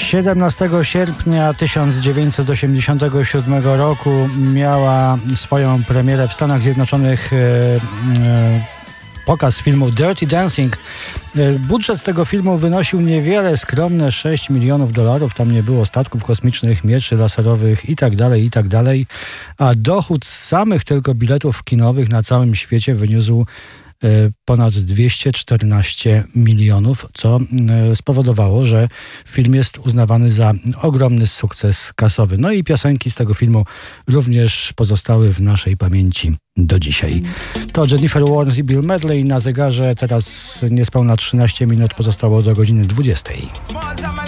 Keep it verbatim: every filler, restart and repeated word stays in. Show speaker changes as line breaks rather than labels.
siedemnastego sierpnia tysiąc dziewięćset osiemdziesiątego siódmego roku miała swoją premierę w Stanach Zjednoczonych e, e, pokaz filmu Dirty Dancing. Budżet tego filmu wynosił niewiele, skromne sześć milionów dolarów. Tam nie było statków kosmicznych, mieczy laserowych i tak dalej, i tak dalej. A dochód z samych tylko biletów kinowych na całym świecie wyniósł ponad dwieście czternaście milionów, co spowodowało, że film jest uznawany za ogromny sukces kasowy. No i piosenki z tego filmu również pozostały w naszej pamięci do dzisiaj. To Jennifer Warnes i Bill Medley na zegarze. Teraz niespełna trzynaście minut pozostało do godziny dwudziestej.